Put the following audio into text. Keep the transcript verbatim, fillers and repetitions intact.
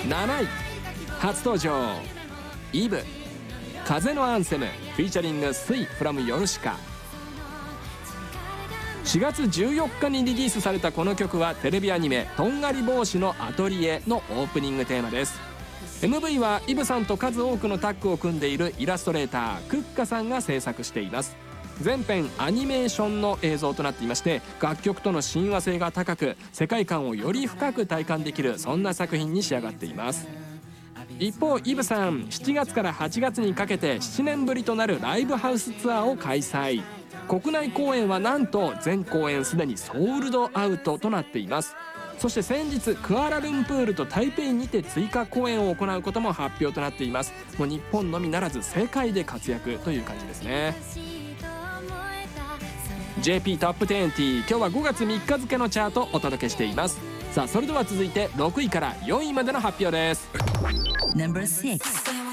なない初登場イブ風のアンセムフィーチャリングスイ from ヨルシカ。しがつじゅうよっかにリリースされたこの曲はテレビアニメ「とんがり帽子のアトリエ」のオープニングテーマです。 エムブイ はイブさんと数多くのタッグを組んでいるイラストレータークッカさんが制作しています。全編アニメーションの映像となっていまして、楽曲との親和性が高く世界観をより深く体感できる、そんな作品に仕上がっています。一方イブさん、しちがつからはちがつにかけてななねんぶりとなるライブハウスツアーを開催。国内公演はなんと全公演すでにソールドアウトとなっています。そして先日クアラルンプールと台北にて追加公演を行うことも発表となっています。もう日本のみならず世界で活躍という感じですね。 ジェーピー トップにじゅう、今日はごがつみっか付のチャートをお届けしています。さあそれでは続いてろくいからよんいまでの発表です。 ナンバーシックス